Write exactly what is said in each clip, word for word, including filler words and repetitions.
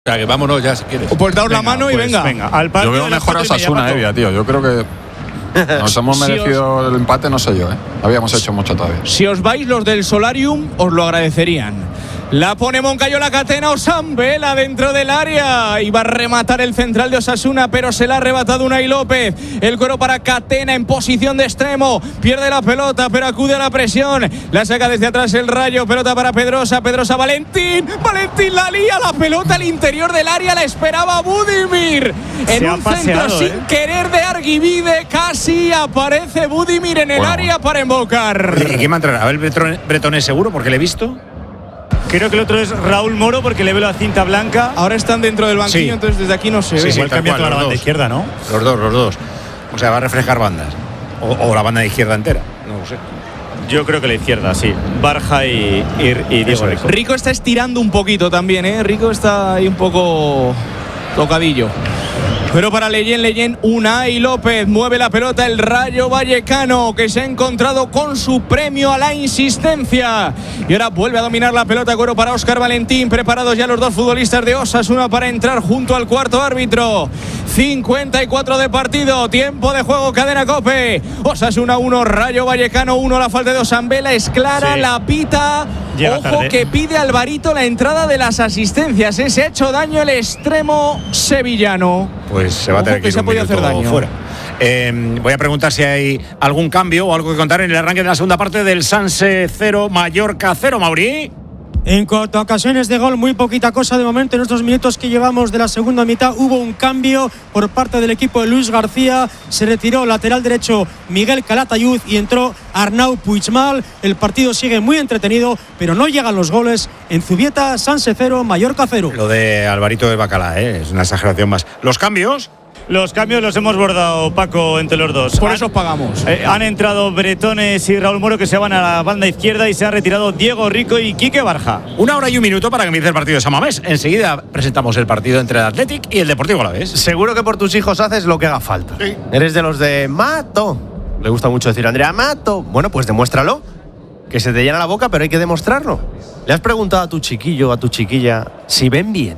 O sea, que vámonos ya si quieres. Pues daos la mano y pues, venga. venga al yo veo mejor a Osasuna, Evia, tío. Yo creo que nos hemos merecido si os, el empate, no sé yo, ¿eh? Habíamos hecho mucho todavía. Si os vais los del Solarium, os lo agradecerían. La pone Moncayola Catena, Osambela dentro del área. Iba a rematar el central de Osasuna, pero se la ha arrebatado Unai López. El cuero para Catena en posición de extremo. Pierde la pelota, pero acude a la presión. La saca desde atrás el Rayo. Pelota para Pedrosa. Pedrosa, Valentín. Valentín la lía. La pelota al interior del área. La esperaba Budimir. En se un centro paseado, sin ¿eh? querer de Arguivide. Casi aparece Budimir en el bueno, área para embocar. ¿Y quién va a entrar? A ver, Bretones seguro, porque le he visto. Creo que el otro es Raúl Moro porque le veo la cinta blanca. Ahora están dentro del banquillo, Sí. entonces desde aquí no se Sí, ve. sí, Igual tal cambia cual, toda la los banda dos. izquierda, ¿no? Los dos, los dos. O sea, va a reflejar bandas. O, o la banda de izquierda entera. No lo sé. Yo creo que la izquierda, sí. Barja y, y, y Diego Rico. Rico está estirando un poquito también, ¿eh? Rico está ahí un poco tocadillo. Pero para Leyen, Leyen, Unai López mueve la pelota, el Rayo Vallecano, que se ha encontrado con su premio a la insistencia. Y ahora vuelve a dominar la pelota, cuero para Óscar Valentín. Preparados ya los dos futbolistas de Osasuna para entrar junto al cuarto árbitro. cincuenta y cuatro de partido, tiempo de juego, Cadena COPE. Osasuna uno, Rayo Vallecano uno. La falta de Osambela es clara, Sí. la pita. Llega Ojo tarde. que pide Alvarito la entrada de las asistencias. ¿eh? Se ha hecho daño el extremo sevillano. Pues se va a Ojo tener que que ir se un puede hacer minuto daño. fuera. Eh, voy a preguntar si hay algún cambio o algo que contar en el arranque de la segunda parte del Sanse cero, Mallorca cero, Mauri. En cuanto a ocasiones de gol, muy poquita cosa de momento. En estos minutos que llevamos de la segunda mitad hubo un cambio por parte del equipo de Luis García. Se retiró lateral derecho Miguel Calatayud y entró Arnau Puigmal. El partido sigue muy entretenido, pero no llegan los goles. En Zubieta, Sanse cero, Mallorca cero. Lo de Alvarito de Bacalá, ¿eh? Es una exageración más. ¿Los cambios? Los cambios los hemos bordado, Paco, entre los dos. Por Han- eso os pagamos. Eh, han entrado Bretones y Raúl Moro, que se van a la banda izquierda, y se ha retirado Diego Rico y Quique Barja. Una hora y un minuto para que empiece el partido de San Mamés. Enseguida presentamos el partido entre el Athletic y el Deportivo Alavés. Seguro que por tus hijos haces lo que haga falta. Sí. Eres de los de mato. Le gusta mucho decir Andrea, mato. Bueno, pues demuéstralo. Que se te llena la boca, pero hay que demostrarlo. ¿Le has preguntado a tu chiquillo o a tu chiquilla si ven bien?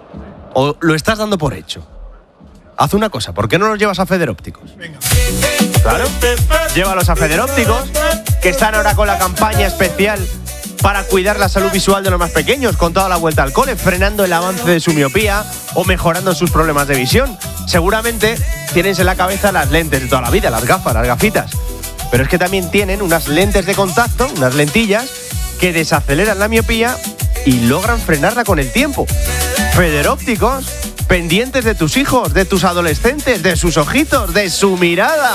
¿O lo estás dando por hecho? Haz una cosa, ¿por qué no los llevas a Federópticos? Venga. Claro, llévalos a Federópticos, que están ahora con la campaña especial para cuidar la salud visual de los más pequeños, con toda la vuelta al cole, frenando el avance de su miopía o mejorando sus problemas de visión. Seguramente tienes en la cabeza las lentes de toda la vida, las gafas, las gafitas. Pero es que también tienen unas lentes de contacto, unas lentillas, que desaceleran la miopía y logran frenarla con el tiempo. Federópticos, pendientes de tus hijos, de tus adolescentes, de sus ojitos, de su mirada.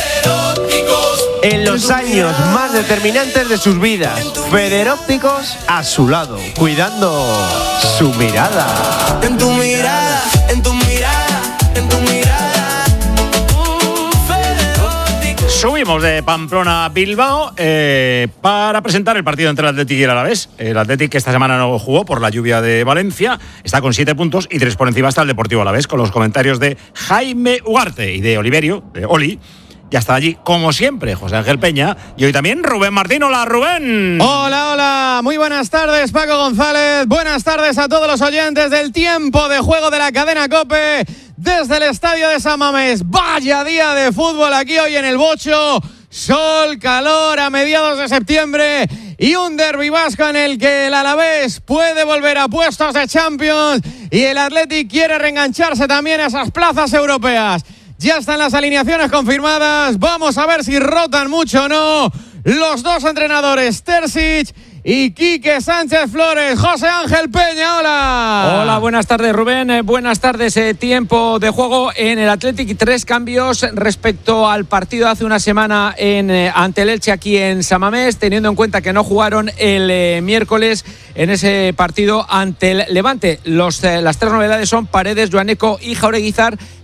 En los años más determinantes de sus vidas, Federópticos a su lado, cuidando su mirada. En tu mirada, en tu mirada, en tu mirada. Uh, Federópticos. Subimos de Pamplona a Bilbao eh, para presentar el partido entre el Athletic y el Alavés. El Athletic, que esta semana no jugó por la lluvia de Valencia, está con siete puntos y tres por encima está el Deportivo Alavés, con los comentarios de Jaime Ugarte y de Oliverio, de Oli. Ya está allí, como siempre, José Ángel Peña. Y hoy también Rubén Martín. Hola, Rubén. Hola, hola, muy buenas tardes, Paco González. Buenas tardes a todos los oyentes del tiempo de juego de la Cadena COPE desde el estadio de San Mamés. Vaya día de fútbol aquí hoy en el Bocho. Sol, calor a mediados de septiembre y un derbi vasco en el que el Alavés puede volver a puestos de Champions y el Athletic quiere reengancharse también a esas plazas europeas. Ya están las alineaciones confirmadas. Vamos a ver si rotan mucho o no los dos entrenadores, Terzic y Quique Sánchez Flores. José Ángel Peña, hola. Hola, buenas tardes, Rubén. Eh, buenas tardes. Eh, tiempo de juego en el Athletic. Tres cambios respecto al partido hace una semana en, eh, ante el Elche aquí en San Mamés, teniendo en cuenta que no jugaron el eh, miércoles en ese partido ante el Levante. Los, eh, las tres novedades son Paredes, Joaneco y Jaureguizar,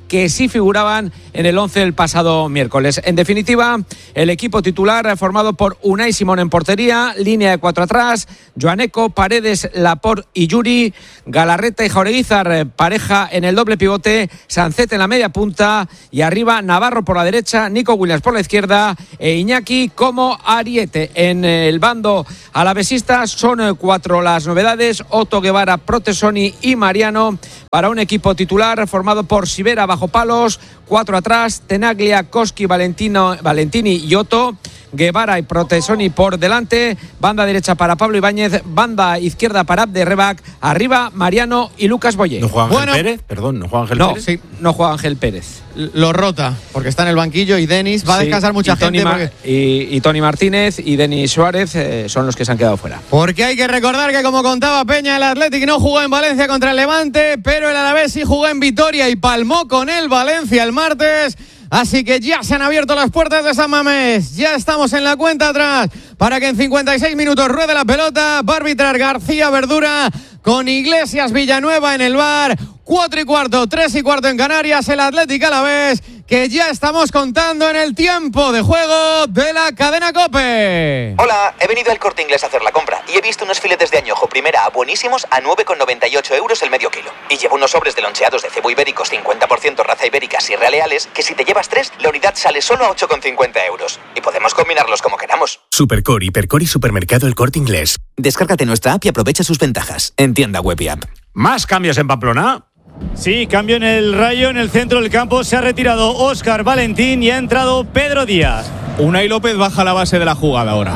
que sí figuraban en el once del pasado miércoles. En definitiva, el equipo titular formado por Unai Simón en portería, línea de cuatro atrás, Joaneco, Paredes, Laporte y Yuri, Galarreta y Jaureguizar, pareja en el doble pivote, Sancet en la media punta y arriba Navarro por la derecha, Nico Williams por la izquierda e Iñaki como ariete. En el bando alavesista son cuatro las novedades: Otto, Guevara, Protesoni y Mariano para un equipo titular formado por Sivera bajo palos, cuatro atrás, Tenaglia, Koski, Valentino, Valentini y Otto, Guevara y Protesoni por delante, banda derecha para Pablo Ibáñez, banda izquierda para Abde Rebac, arriba Mariano y Lucas Boyer. ¿No juega Ángel Bueno, Pérez? Perdón, ¿no juega Ángel No, Pérez? sí, no juega Ángel Pérez. Lo rota, porque está en el banquillo y Denis va a Sí, descansar mucha y Tony gente. Ma- Porque, y, y Tony Martínez y Denis Suárez eh, son los que se han quedado fuera. porque hay que recordar que, como contaba Peña, el Athletic no jugó en Valencia contra el Levante, pero el Alavés sí jugó en Vitoria y palmó con el Valencia el martes. Así que ya se han abierto las puertas de San Mamés. Ya estamos en la cuenta atrás para que en cincuenta y seis minutos ruede la pelota. Va a arbitrar García Verdura con Iglesias Villanueva en el V A R. Cuatro y cuarto, tres y cuarto en Canarias. El Athletic Alavés, que ya estamos contando en el tiempo de juego de la cadena COPE. Hola, he venido al Corte Inglés a hacer la compra y he visto unos filetes de añojo primera A buenísimos a nueve con noventa y ocho euros el medio kilo. Y llevo unos sobres de loncheados de cebo ibéricos cincuenta por ciento raza ibérica Sierra Leales, que si te llevas tres, la unidad sale solo a ocho con cincuenta euros. Y podemos combinarlos como queramos. Supercore, Hipercore y Supermercado El Corte Inglés. Descárgate nuestra app y aprovecha sus ventajas en tienda web y app. ¿Más cambios en Pamplona? Sí, cambio en el Rayo, en el centro del campo. Se ha retirado Óscar Valentín y ha entrado Pedro Díaz. Unai López baja la base de la jugada ahora.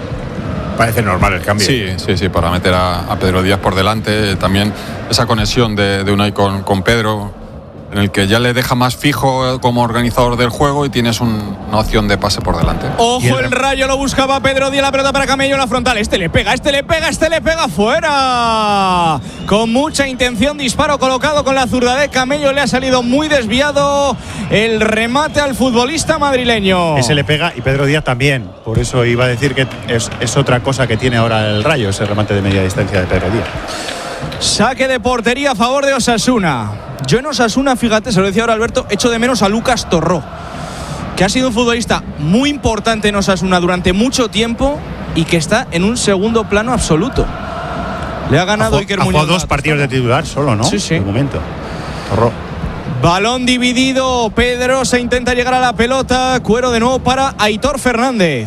Parece normal el cambio. Sí, sí, sí, para meter a, a Pedro Díaz por delante. También esa conexión de, de Unai con, con Pedro, en el que ya le deja más fijo como organizador del juego y tienes un, una opción de pase por delante. Ojo, el, el Rayo lo buscaba Pedro Díaz, la pelota para Camello en la frontal. Este le pega, este le pega, este le pega fuera. Con mucha intención, disparo colocado con la zurda de Camello, le ha salido muy desviado el remate al futbolista madrileño. Ese le pega y Pedro Díaz también. Por eso iba a decir que es, es otra cosa que tiene ahora el Rayo, ese remate de media distancia de Pedro Díaz. Saque de portería a favor de Osasuna. Yo en Osasuna, fíjate, se lo decía ahora Alberto, echo de menos a Lucas Torró, que ha sido un futbolista muy importante en Osasuna durante mucho tiempo y que está en un segundo plano absoluto. Le ha ganado Iker Muñoz. Ha jugado dos partidos de titular solo, ¿no? Sí, sí. De momento. Torró. Balón dividido, Pedro se intenta llegar a la pelota, cuero de nuevo para Aitor Fernández.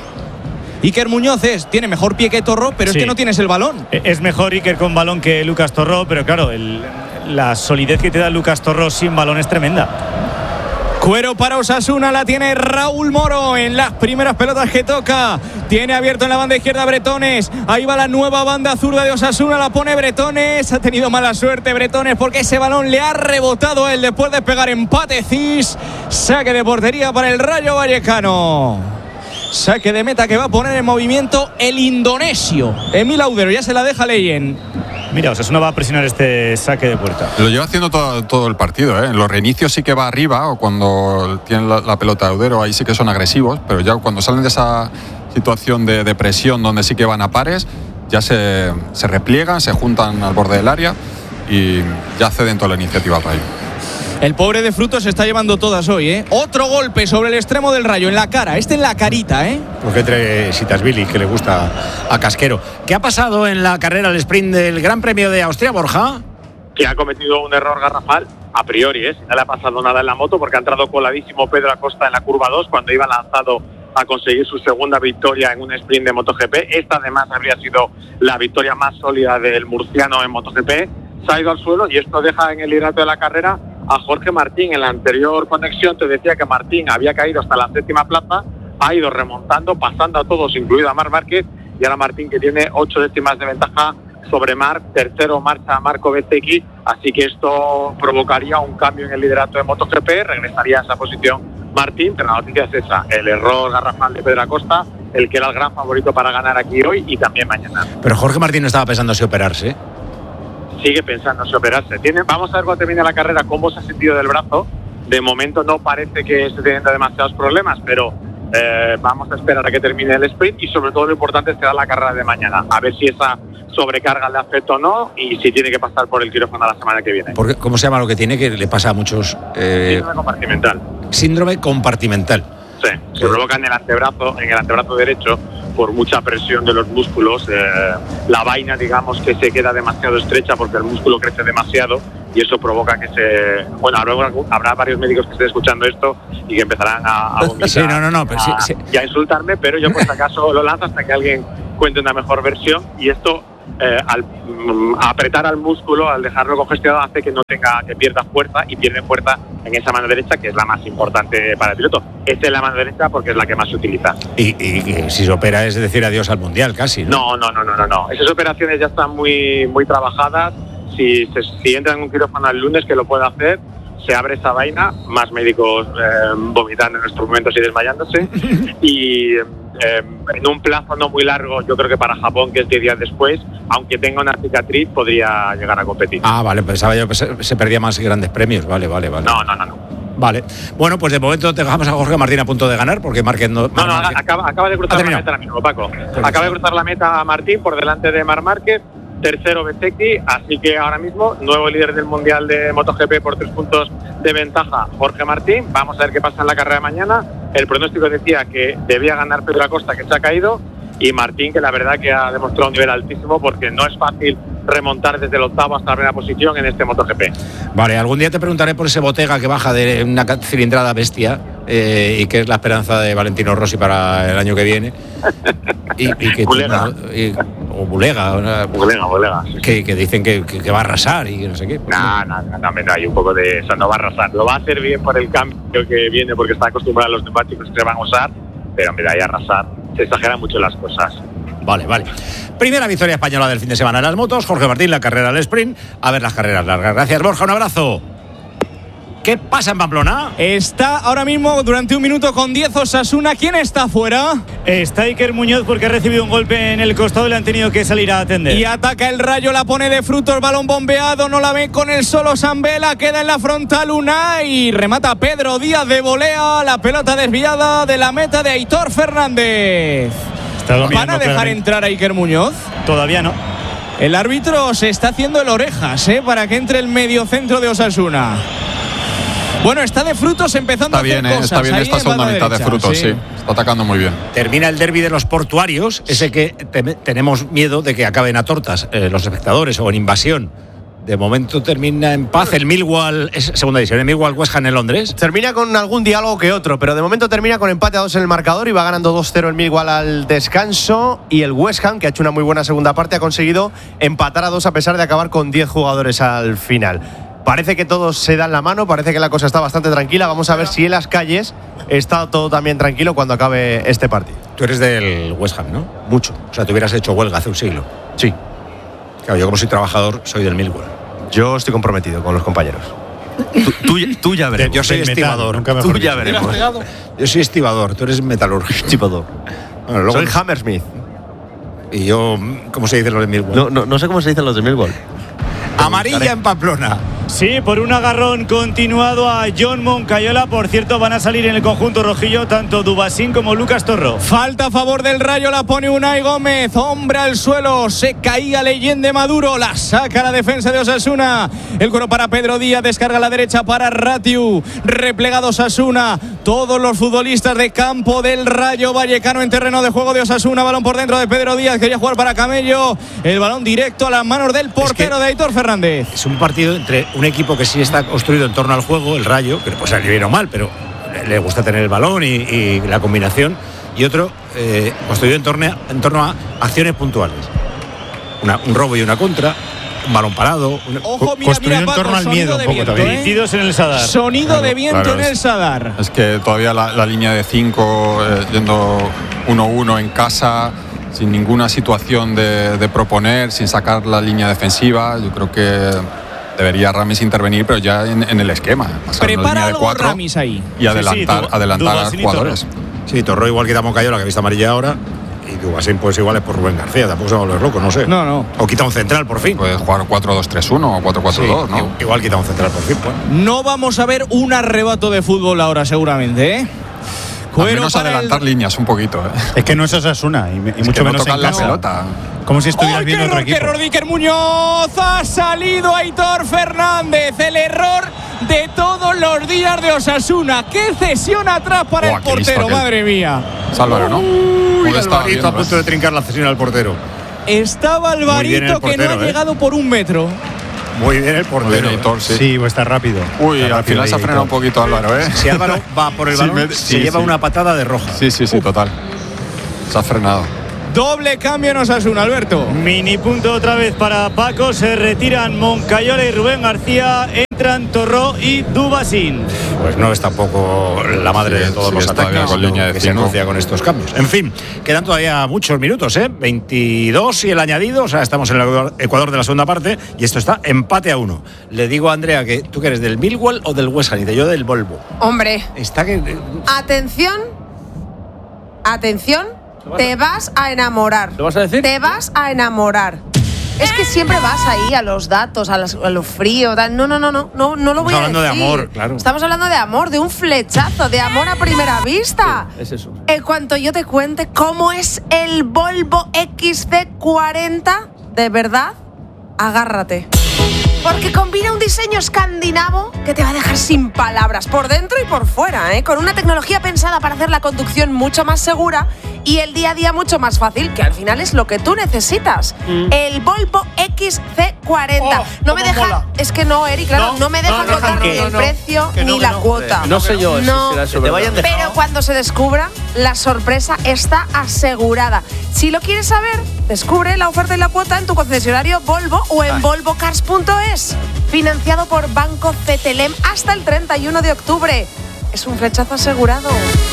Iker Muñoz es, tiene mejor pie que Torró, pero Sí. es que no tienes el balón. Es mejor Iker con balón que Lucas Torró, pero claro, el, la solidez que te da Lucas Torró sin balón es tremenda. Cuero para Osasuna, la tiene Raúl Moro en las primeras pelotas que toca. Tiene abierto en la banda izquierda Bretones. Ahí va la nueva banda zurda de Osasuna, la pone Bretones. Ha tenido mala suerte Bretones porque ese balón le ha rebotado a él después de pegar empate Cis. Saque de portería para el Rayo Vallecano. Saque de meta que va a poner en movimiento el indonesio Emil Audero, ya se la deja Leyen. Mira, Osasuna va a presionar este saque de puerta. Lo lleva haciendo todo, todo el partido, ¿eh? En los reinicios sí que va arriba, o cuando tienen la, la pelota de Audero, ahí sí que son agresivos, pero ya cuando salen de esa situación de, de presión donde sí que van a pares, ya se, se repliegan, se juntan al borde del área y ya ceden toda la iniciativa para ello. El pobre de Frutos se está llevando todas hoy, ¿eh? Otro golpe sobre el extremo del Rayo, en la cara, este en la carita, ¿eh? Porque entre Sitasvili, que le gusta a Casquero. ¿Qué ha pasado en la carrera al sprint del Gran Premio de Austria, Borja? Que ha cometido un error garrafal, a priori, ¿eh? No le ha pasado nada en la moto porque ha entrado coladísimo Pedro Acosta en la curva dos cuando iba lanzado a conseguir su segunda victoria en un sprint de MotoGP. Esta además habría sido la victoria más sólida del murciano en MotoGP. Se ha ido al suelo y esto deja en el liderato de la carrera a Jorge Martín. En la anterior conexión te decía que Martín había caído hasta la séptima plaza, ha ido remontando, pasando a todos, incluido a Marc Márquez, y ahora Martín, que tiene ocho décimas de ventaja sobre Marc. Tercero marcha Marco Bezzecchi, así que esto provocaría un cambio en el liderato de MotoGP, regresaría a esa posición Martín, pero la noticia es esa, el error garrafal de Pedro Acosta, el que era el gran favorito para ganar aquí hoy y también mañana. Pero Jorge Martín no estaba pensando si operarse. Sigue pensando en operarse. Tiene, vamos a ver cuando termine la carrera cómo se ha sentido del brazo. De momento no parece que esté teniendo demasiados problemas, pero Eh, vamos a esperar a que termine el sprint y sobre todo lo importante será la carrera de mañana. A ver si esa sobrecarga le afecta o no y si tiene que pasar por el quirófano la semana que viene. Porque, ¿cómo se llama lo que tiene? Que le pasa a muchos... Eh, síndrome compartimental. Síndrome compartimental. Sí, se provoca en el antebrazo, en el antebrazo derecho por mucha presión de los músculos. Eh, la vaina, digamos, que se queda demasiado estrecha porque el músculo crece demasiado y eso provoca que se... Bueno, habrá, habrá varios médicos que estén escuchando esto y que empezarán a, a vomitar sí, no, no, no, pero a, sí, sí. y a insultarme, pero yo por si acaso lo lanzo hasta que alguien cuente una mejor versión y esto... Eh, al mm, apretar al músculo, al dejarlo congestionado, hace que no tenga, que pierda fuerza y pierde fuerza en esa mano derecha, que es la más importante para el piloto. Esta es la mano derecha porque es la que más se utiliza. Y, y, y si se opera es decir adiós al mundial casi, ¿no? No, no, no, no, no, no. Esas operaciones ya están muy, muy trabajadas. Si, se, si entra en un quirófano el lunes, que lo puede hacer, se abre esa vaina, más médicos eh, vomitando en estos momentos y desmayándose. y eh, en un plazo no muy largo, yo creo que para Japón, que es diez días después, aunque tenga una cicatriz, podría llegar a competir. Ah, vale, pensaba yo que se, se perdía más grandes premios. Vale, vale, vale. No, no, no, no. Vale. Bueno, pues de momento dejamos a Jorge Martín a punto de ganar, porque Márquez no... No, no, acaba, acaba de cruzar la meta ahora mismo, Paco. Acaba de cruzar la meta a Martín por delante de Marc Márquez. Tercero Bezzecchi, así que ahora mismo nuevo líder del Mundial de MotoGP por tres puntos de ventaja, Jorge Martín. Vamos a ver qué pasa en la carrera de mañana. El pronóstico decía que debía ganar Pedro Acosta, que se ha caído, y Martín, que la verdad que ha demostrado un nivel altísimo porque no es fácil remontar desde el octavo hasta la primera posición en este MotoGP. Vale, algún día te preguntaré por ese Bottega que baja de una cilindrada bestia eh, y que es la esperanza de Valentino Rossi para el año que viene. y, y que Bulega. Y, o Bulega, una, Bulega, Bulega sí, que, que dicen que, que, que va a arrasar y no sé qué. No, no, no, no, no, hay un poco de eso, no va a arrasar. Lo va a hacer bien por el cambio que viene porque está acostumbrado a los neumáticos que se van a usar, pero mira, ahí arrasar, se exageran mucho las cosas. Vale, vale. Primera victoria española del fin de semana en las motos. Jorge Martín, la carrera al sprint. A ver las carreras largas. Gracias, Borja. Un abrazo. ¿Qué pasa en Pamplona? Está ahora mismo durante un minuto con diez Osasuna. ¿Quién está fuera? Está Iker Muñoz porque ha recibido un golpe en el costado y le han tenido que salir a atender. Y ataca el Rayo, la pone de frutos, balón bombeado, no la ve con el solo Sambela, queda en la frontal Unai, remata Pedro Díaz de volea, la pelota desviada de la meta de Aitor Fernández. ¿Van a dejar claramente entrar a Iker Muñoz? Todavía no. El árbitro se está haciendo el orejas, ¿eh? Para que entre el mediocentro de Osasuna. Bueno, está de frutos empezando está bien, a hacer eh, cosas. Está bien esta segunda mitad derecha, de frutos, sí. sí. Está atacando muy bien. Termina el derbi de los portuarios, ese que te tenemos miedo de que acaben a tortas eh, los espectadores o en invasión. De momento termina en paz. El Millwall, es segunda división, el Millwall West Ham en Londres. Termina con algún diálogo que otro, pero de momento termina con empate a dos en el marcador y va ganando dos cero el Millwall al descanso. Y el West Ham, que ha hecho una muy buena segunda parte, ha conseguido empatar a dos a pesar de acabar con diez jugadores al final. Parece que todos se dan la mano, parece que la cosa está bastante tranquila. Vamos a ver si en las calles está todo también tranquilo cuando acabe este partido. Tú eres del West Ham, ¿no? Mucho. O sea, te hubieras hecho huelga hace un siglo. Sí. Claro, yo como soy trabajador soy del Millwall. Yo estoy comprometido con los compañeros. Tú, tú, tú ya veremos. Yo soy estibador. Metal, tú ya veremos. Yo soy estibador, tú eres metalúrgico. Estibador. Bueno, luego, soy Hammersmith. Y yo, ¿cómo se dice los de Millwall? No, no, no sé cómo se dicen los de Millwall. Amarilla en Pamplona. Sí, por un agarrón continuado a John Moncayola. Por cierto, van a salir en el conjunto rojillo tanto Dubasín como Lucas Torró. Falta a favor del Rayo, la pone Unai Gómez. Hombre al suelo, se caía Leyende Maduro. La saca la defensa de Osasuna. El coro para Pedro Díaz, descarga a la derecha para Ratiu. Replegado Osasuna. Todos los futbolistas de campo del Rayo Vallecano en terreno de juego de Osasuna. Balón por dentro de Pedro Díaz, quería jugar para Camello. El balón directo a las manos del portero es de Aitor Fernández. Es un partido entre un equipo que sí está construido en torno al juego, el Rayo, que puede salir bien o mal, pero le gusta tener el balón y, y la combinación, y otro eh, construido en torno, a, en torno a acciones puntuales. Una, un robo y una contra, un balón parado. Una, Ojo, mira, construido mira, Paco, en torno al miedo, un poco viento, también. ¿eh? Metidos en el Sadar. Sonido Claro, de viento claro, en es, el Sadar. Es que todavía la, la línea de cinco eh, yendo uno uno en casa, sin ninguna situación de, de proponer, sin sacar la línea defensiva. Yo creo que debería Ramis intervenir, pero ya en, en el esquema. Prepara algo cuatro Ramis ahí. y adelantar, sí, sí, adelantar a los jugadores. Sí, Torró igual quita Moncayola, que ha visto amarilla ahora. Y Dubasín pues igual es por Rubén García. Tampoco se va a volver loco, no sé. No, no. O quita un central por fin. Puede jugar cuatro dos tres uno o cuatro cuatro dos, sí, ¿no? Igual quita un central por fin, pues. No vamos a ver un arrebato de fútbol ahora seguramente, ¿eh? Al menos adelantar el... líneas un poquito. ¿eh? Es que no es Osasuna y, y es mucho que menos no en la casa. pelota. Como si estuvieras ¡Oh, viendo qué otro error, equipo. qué error de Iker Muñoz! Ha salido Aitor Fernández. El error de todos los días de Osasuna. ¡Qué cesión atrás para oh, el portero! ¡Madre mía! Es Álvaro, ¿no? Uy, Alvarito a punto de trincar la cesión al portero. Estaba Alvarito, que no ha ¿eh? llegado por un metro. Muy bien el portero. Bien, Aitor, sí. sí, está rápido. Uy, está al rápido final se ha frenado un poquito Álvaro, ¿eh? Si Álvaro va por el balón, sí, me, se sí, lleva sí. una patada de roja. Sí, sí, sí, Uf. total. Se ha frenado. Doble cambio en Osasuna, Alberto. Mini punto otra vez para Paco. Se retiran Moncayola y Rubén García. Entran Torró y Dubasín. Pues no es tampoco la madre sí, de todos sí, los ataques con línea de que se anuncia con estos cambios. En fin, quedan todavía muchos minutos, ¿eh? veintidós y el añadido. O sea, estamos en el Ecuador de la segunda parte y esto está empate a uno. Le digo a Andrea que tú que eres del Millwall o del West Ham, y yo del Volvo. Hombre. Está que. Atención. Atención. Te vas a enamorar. ¿Lo vas a decir? Te vas a enamorar. Es que siempre vas ahí a los datos, a, las, a lo frío. Tal. No, no, no, no, no, no lo voy a decir. Estamos hablando de amor, claro. Estamos hablando de amor, de un flechazo, de amor a primera vista. Sí, es eso. En cuanto yo te cuente cómo es el Volvo X C cuarenta, de verdad, agárrate. Porque combina un diseño escandinavo que te va a dejar sin palabras, por dentro y por fuera, ¿eh? Con una tecnología pensada para hacer la conducción mucho más segura y el día a día mucho más fácil, que al final es lo que tú necesitas. Mm. El Volvo X C cuarenta. Oh, no me deja. Mola. Es que no, Eric, claro, no, no me deja no, contar no, ni el no, precio no, ni la no, cuota. No sé yo, no, si se te vayan dejado. Pero cuando se descubra, la sorpresa está asegurada. Si lo quieres saber, descubre la oferta y la cuota en tu concesionario Volvo o en volvo cars punto es. Financiado por Banco Cetelem hasta el treinta y uno de octubre. Es un flechazo asegurado.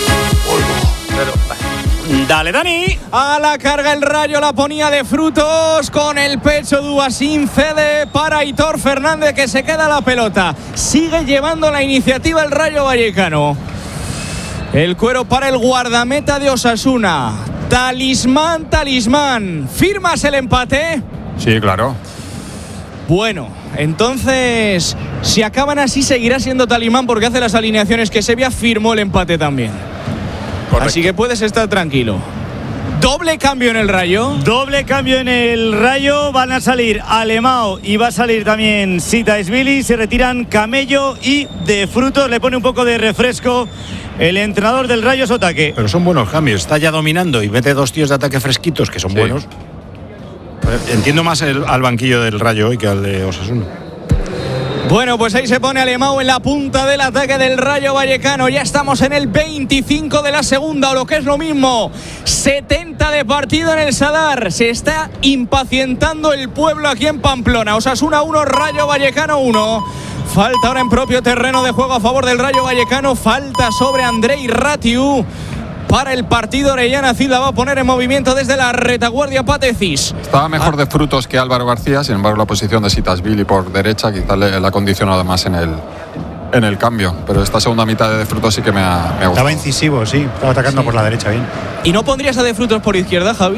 Pero, dale, Dani. A la carga el Rayo, la ponía de frutos. Con el pecho Dubasín cede para Aitor Fernández, que se queda la pelota. Sigue llevando la iniciativa el Rayo Vallecano. El cuero para el guardameta de Osasuna. Talismán, talismán. ¿Firmas el empate? Sí, claro. Bueno, entonces, si acaban así, seguirá siendo talismán porque hace las alineaciones que Sevilla firmó el empate también. Correcto. Así que puedes estar tranquilo. Doble cambio en el Rayo. Doble cambio en el Rayo. Van a salir Alemão y va a salir también Sitaisvili. Se retiran Camello y de frutos le pone un poco de refresco el entrenador del Rayo Sotaque. Pero son buenos cambios. Está ya dominando y mete dos tíos de ataque fresquitos que son sí. buenos. Entiendo más el, al banquillo del Rayo hoy que al de Osasuna. Bueno, pues ahí se pone Alemão en la punta del ataque del Rayo Vallecano. Ya estamos en el veinticinco de la segunda, o lo que es lo mismo, setenta de partido en el Sadar. Se está impacientando el pueblo aquí en Pamplona. Osasuna uno, Rayo Vallecano uno. Falta ahora en propio terreno de juego a favor del Rayo Vallecano. Falta sobre Andrei Ratiu. Para el partido, Orellana Cid la va a poner en movimiento desde la retaguardia Patecis. Estaba mejor de frutos que Álvaro García, sin embargo la posición de Sitaisvili por derecha quizás le, le ha condicionado más en el, en el cambio. Pero esta segunda mitad de de frutos sí que me ha, me ha gustado. Estaba incisivo, sí, estaba atacando sí. por la derecha bien. ¿Y no pondrías a de frutos por izquierda, Javi?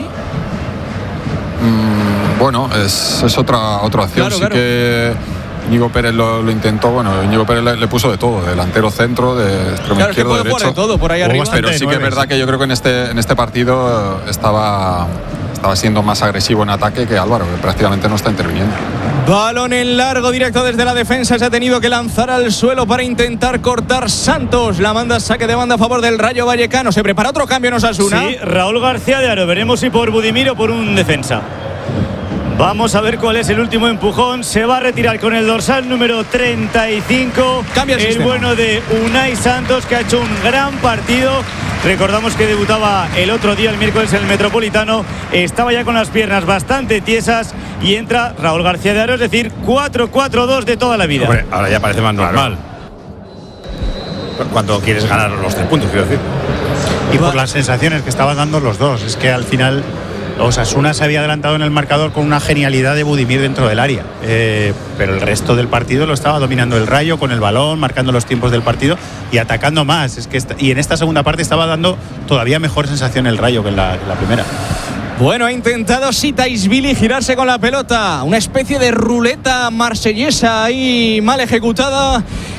Mm, bueno, es, es otra, otra opción. Claro, sí claro. que Íñigo Pérez lo, lo intentó, bueno, Íñigo Pérez le, le puso de todo, delantero centro, de extremo claro, izquierdo, es que puede derecho. De todo por ahí arriba. Pero sí que es verdad que yo creo que en este, en este partido estaba, estaba siendo más agresivo en ataque que Álvaro, que prácticamente no está interviniendo. Balón en largo, directo desde la defensa, se ha tenido que lanzar al suelo para intentar cortar Santos. La manda saque de banda a favor del Rayo Vallecano. Se prepara otro cambio en Osasuna. Sí, Raúl García de Aro, veremos si por Budimir o por un defensa. Vamos a ver cuál es el último empujón. Se va a retirar con el dorsal número treinta y cinco. Cambia el, el sistema. bueno de Unai Santos, que ha hecho un gran partido. Recordamos que debutaba el otro día, el miércoles, en el Metropolitano. Estaba ya con las piernas bastante tiesas y entra Raúl García de Aro, es decir, cuatro cuatro dos de toda la vida. Hombre, ahora ya parece más normal. Claro. Cuando quieres ganar los tres puntos, quiero decir. Y por las sensaciones que estaban dando los dos. Es que al final Osasuna se había adelantado en el marcador con una genialidad de Budimir dentro del área, eh, pero el resto del partido lo estaba dominando el Rayo con el balón, marcando los tiempos del partido y atacando más. Es que esta, y en esta segunda parte estaba dando todavía mejor sensación el Rayo que en la, que en la primera. Bueno, ha intentado Sitaisvili girarse con la pelota, una especie de ruleta marsellesa ahí mal ejecutada,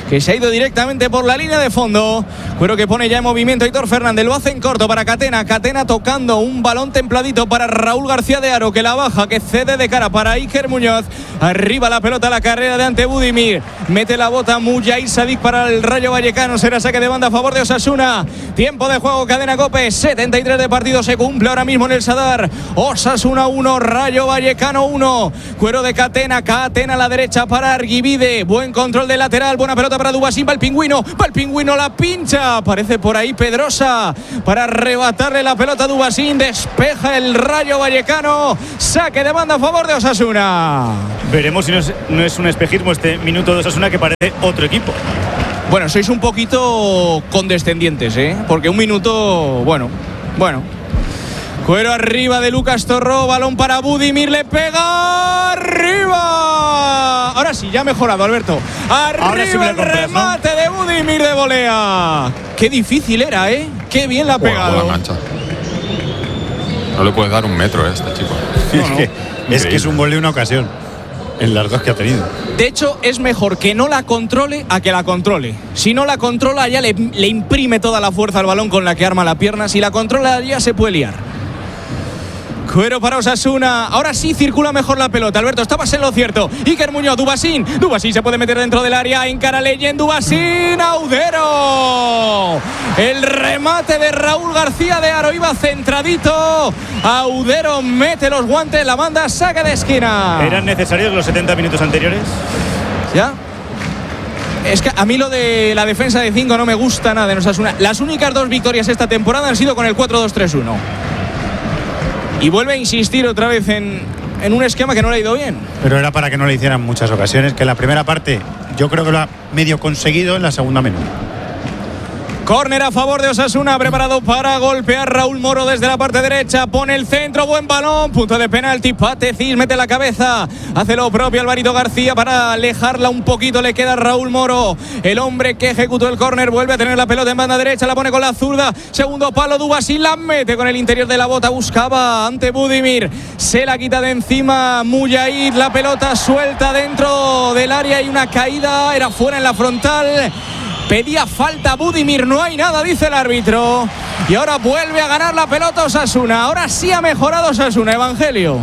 que se ha ido directamente por la línea de fondo. Cuero que pone ya en movimiento Aitor Fernández, lo hace en corto para Catena. Catena tocando un balón templadito para Raúl García de Aro, que la baja, que cede de cara para Iker Muñoz. Arriba la pelota, la carrera de ante Budimir. Mete la bota Mujair Sadik para el Rayo Vallecano. Será saque de banda a favor de Osasuna. Tiempo de juego, Cadena COPE. setenta y tres de partido se cumple ahora mismo en el Sadar. Osasuna uno, Rayo Vallecano uno. Cuero de Catena. Catena a la derecha para Arguibide. Buen control de lateral. Buena pelota para Dubasín. Va el pingüino. Va el pingüino. La pincha. Aparece por ahí Pedrosa para arrebatarle la pelota a Dubasín. Despeja el Rayo Vallecano. Saque de banda a favor de Osasuna. Veremos si no es, no es un espejismo este minuto de Osasuna, que parece otro equipo. Bueno, sois un poquito condescendientes, ¿eh? Porque un minuto, bueno, bueno. Cuero arriba de Lucas Torró, balón para Budimir, le pega arriba. Ahora sí, ya ha mejorado, Alberto. Arriba sí el compras, remate, ¿no?, de Budimir de volea. Qué difícil era, ¿eh? Qué bien la ha pegado. Buena mancha. No le puedes dar un metro a este chico. No, no. Es, que, es que es un gol de una ocasión en las dos que ha tenido. De hecho, es mejor que no la controle a que la controle. Si no la controla, ya le, le imprime toda la fuerza al balón con la que arma la pierna. Si la controla, ya se puede liar. Cuero para Osasuna. Ahora sí circula mejor la pelota. Alberto, estabas en lo cierto. Iker Muñoz, Dubasín. Dubasín se puede meter dentro del área. Encara Leyen, Dubasín. Audero. El remate de Raúl García de Aro. Iba centradito. Audero mete los guantes. La manda, saca de esquina. ¿Eran necesarios los setenta minutos anteriores? ¿Ya? Es que a mí lo de la defensa de cinco no me gusta nada en Osasuna. Las únicas dos victorias esta temporada han sido con el cuatro dos tres uno. Y vuelve a insistir otra vez en, en un esquema que no le ha ido bien. Pero era para que no le hicieran muchas ocasiones, que en la primera parte yo creo que lo ha medio conseguido, en la segunda menos. Córner a favor de Osasuna, preparado para golpear Raúl Moro desde la parte derecha. Pone el centro, buen balón, punto de penalti. Patecís mete la cabeza, hace lo propio Alvarito García para alejarla un poquito. Le queda Raúl Moro, el hombre que ejecutó el córner. Vuelve a tener la pelota en banda derecha, la pone con la zurda. Segundo palo, Dubasín la mete con el interior de la bota. Buscaba ante Budimir, se la quita de encima Mujair. La pelota suelta dentro del área y una caída, era fuera en la frontal. Pedía falta Budimir, no hay nada, dice el árbitro. Y ahora vuelve a ganar la pelota Osasuna. Ahora sí ha mejorado Osasuna, Evangelio.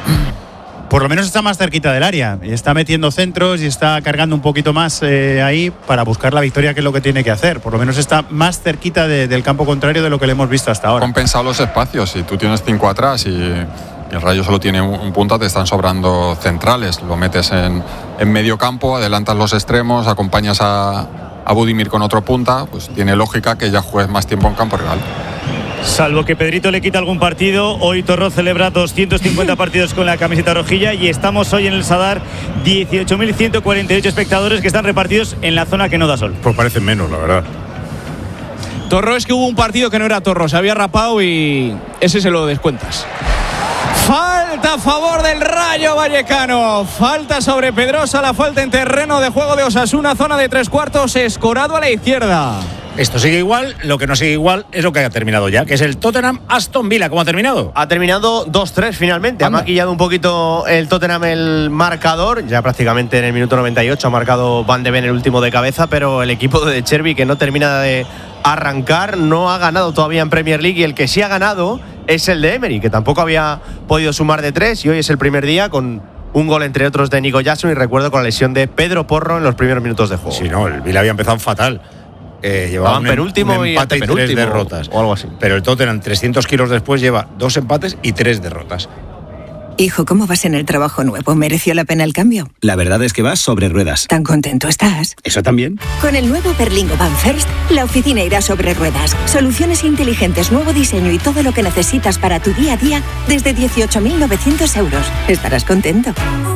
Por lo menos está más cerquita del área. Y está metiendo centros y está cargando un poquito más eh, ahí para buscar la victoria, que es lo que tiene que hacer. Por lo menos está más cerquita de, del campo contrario de lo que le hemos visto hasta ahora. Ha compensado los espacios. Si tú tienes cinco atrás y, y el Rayo solo tiene un, un punta, te están sobrando centrales. Lo metes en, en medio campo, adelantas los extremos, acompañas a... a Budimir con otro punta, pues tiene lógica que ya juegues más tiempo en campo rival. Salvo que Pedrito le quita algún partido, hoy Torró celebra doscientos cincuenta partidos con la camiseta rojilla y estamos hoy en el Sadar dieciocho mil ciento cuarenta y ocho espectadores que están repartidos en la zona que no da sol. Pues parecen menos, la verdad. Torró, es que hubo un partido que no era Torró, se había rapado y ese se lo descuentas. Falta a favor del Rayo Vallecano. Falta sobre Pedrosa, la falta en terreno de juego de Osasuna, zona de tres cuartos, Escorado a la izquierda. Esto sigue igual, lo que no sigue igual es lo que ha terminado ya, que es el Tottenham Aston Villa. ¿Cómo ha terminado? Ha terminado dos tres finalmente. Anda. Ha maquillado un poquito el Tottenham el marcador. Ya prácticamente en el minuto noventa y ocho ha marcado Van de Ven el último de cabeza, pero el equipo de Chervi, que no termina de arrancar, no ha ganado todavía en Premier League, y el que sí ha ganado es el de Emery, que tampoco había podido sumar de tres, y hoy es el primer día con un gol entre otros de Nico Jackson, y recuerdo con la lesión de Pedro Porro en los primeros minutos de juego. Sí, no, el Villa había empezado fatal. Eh, llevaba un, penúltimo un empate y, y tres derrotas o algo así. Pero el Tottenham trescientos kilos después lleva dos empates y tres derrotas. Hijo, ¿cómo vas en el trabajo nuevo? ¿Mereció la pena el cambio? La verdad es que vas sobre ruedas. ¿Tan contento estás? ¿Eso también? Con el nuevo Berlingo Van First, la oficina irá sobre ruedas. Soluciones inteligentes, nuevo diseño y todo lo que necesitas para tu día a día desde dieciocho mil novecientos euros. Estarás contento.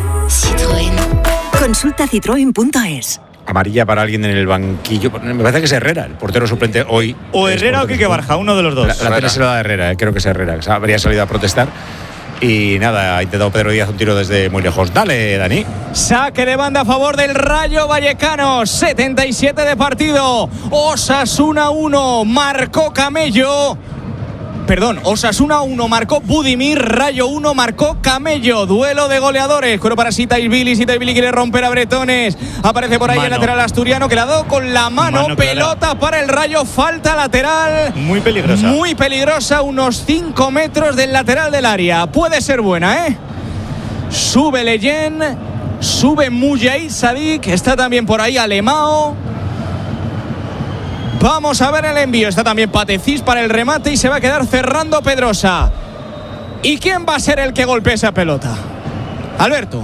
Citroën. Consulta citroen punto es. Amarilla para alguien en el banquillo. Me parece que es Herrera, el portero suplente hoy. O Herrera o Quique Barja, uno de los dos. La, la pena se la da Herrera, eh, creo que es Herrera, que habría salido a protestar. Y nada, ha intentado Pedro Díaz un tiro desde muy lejos. Dale, Dani. Saque de banda a favor del Rayo Vallecano. setenta y siete de partido. Osasuna uno. Marcó Camello. Perdón, Osasuna uno marcó Budimir, Rayo uno marcó Camello. Duelo de goleadores. Cuero para Sitaisvili. Sitaisvili quiere romper a Bretones. Aparece por ahí mano. El lateral asturiano que la ha dado con la mano. mano Pelota para el Rayo. Falta lateral. Muy peligrosa. Muy peligrosa. Unos cinco metros del lateral del área. Puede ser buena, ¿eh? Sube Leyen. Sube Mujahid Sadik. Está también por ahí Alemao. Vamos a ver el envío. Está también Patecís para el remate y se va a quedar cerrando Pedrosa. ¿Y quién va a ser el que golpee esa pelota? Alberto.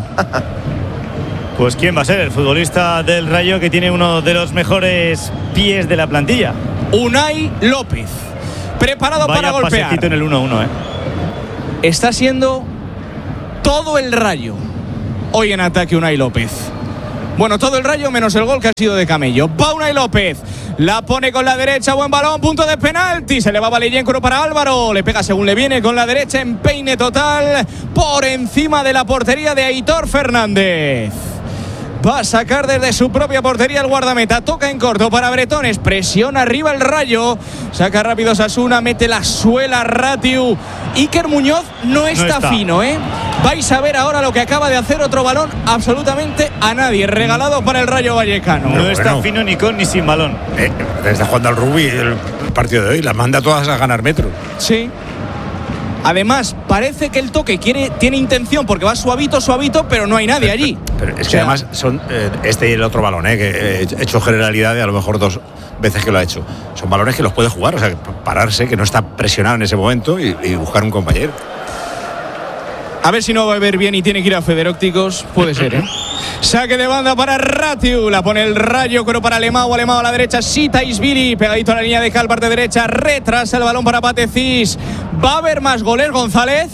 Pues quién va a ser el futbolista del Rayo que tiene uno de los mejores pies de la plantilla. Unai López. Preparado Vaya para golpear. Pasecito en el uno uno, ¿eh? Está siendo todo el Rayo hoy en ataque Unai López. Bueno, todo el Rayo menos el gol que ha sido de Camello. Va Unai López. La pone con la derecha. Buen balón. Punto de penalti. Se le va Leyen para Álvaro. Le pega según le viene con la derecha. Empeine total. Por encima de la portería de Aitor Fernández. Va a sacar desde su propia portería el guardameta. Toca en corto para Bretones. Presiona arriba el Rayo. Saca rápido Osasuna. Mete la suela Ratiu. Iker Muñoz no está, no está fino, ¿eh? Vais a ver ahora lo que acaba de hacer otro balón absolutamente a nadie. Regalado para el Rayo Vallecano. No, no está bueno. Fino ni con ni sin balón. Eh, está jugando al rugby el partido de hoy. Las manda todas a ganar metro. Sí. Además, parece que el toque quiere, tiene intención porque va suavito, suavito, pero no hay nadie allí. Pero, pero es que o sea, además son eh, este y el otro balón, eh, que he hecho generalidades, a lo mejor dos veces que lo ha hecho. Son balones que los puede jugar, o sea, pararse, que no está presionado en ese momento y, y buscar un compañero. A ver si no va a ver bien y tiene que ir a Federópticos. Puede ser, ¿eh? Saque de banda para Ratiu. La pone el Rayo, pero para Alemao. Alemao a la derecha. Sitaisvili. Pegadito a la línea de cal, parte derecha. Retrasa el balón para Patecís. ¿Va a haber más goles, González?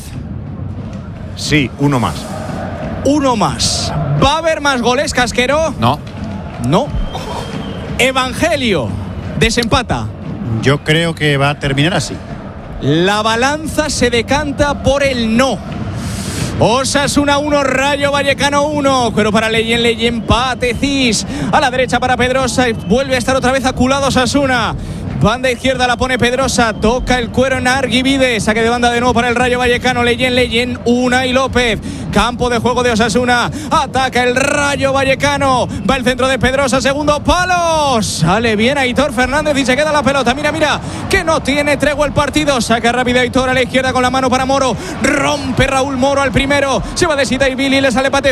Sí, uno más. Uno más. ¿Va a haber más goles, Casquero? No. No. Evangelio. Desempata. Yo creo que va a terminar así. La balanza se decanta por el no. Osasuna uno, Rayo Vallecano uno. Pero para Leyen, Leyen, Patecís. A la derecha para Pedrosa. Vuelve a estar otra vez aculado Osasuna. Banda izquierda la pone Pedrosa. Toca el cuero en Arguivide. Saque de banda de nuevo para el Rayo Vallecano. Leyen, Leyen, Unai López. Campo de juego de Osasuna. Ataca el Rayo Vallecano. Va el centro de Pedrosa. Segundo palo. Sale bien Aitor Fernández y se queda la pelota. Mira, mira. Que no tiene tregua el partido. Saca rápido Aitor a la izquierda con la mano para Moro. Rompe Raúl Moro al primero. Se va de Sitaisvili y le sale Pate.